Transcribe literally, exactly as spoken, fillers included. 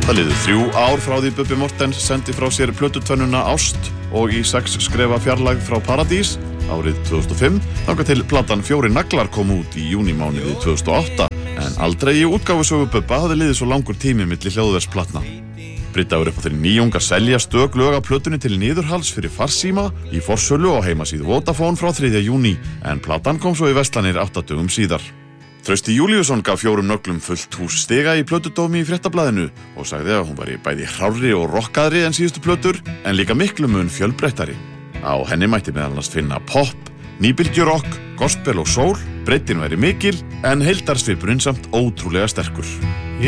Það liðu þrjú ár frá því Bubbi Morthens sendi frá sér plötutvennuna Ást og í sex skrefa fjarlægð frá Paradís árið tvö þúsund og fimm, þangað til platan Fjórir naglar kom út í júnímánuði tvö þúsund og átta, en aldrei í útgáfusögu Bubba hafði liðið svo langur tími milli hljóðversplatna. Brydda var upp á þeirri nýjung að selja stök lög af plötunni til niðurhals fyrir farsíma í forsölu á heimasíðu Vodafone frá þriðja júní, en platan kom svo í verslanir átta dögum síðar. Trausti Júlíusson gaf Fjórum nöglum fullt hús stiga í plötudómi í Fréttablaðinu og sagði að hún væri bæði hrárri og rockaðri en síðustu plötur, en líka miklu mun fjölbreyttari. Á henni mætti meðal annars finna pop, nýbylgjurokk, gospel og soul, breiddin væri mikil, en heildarsvipurinn samt ótrúlega sterkur.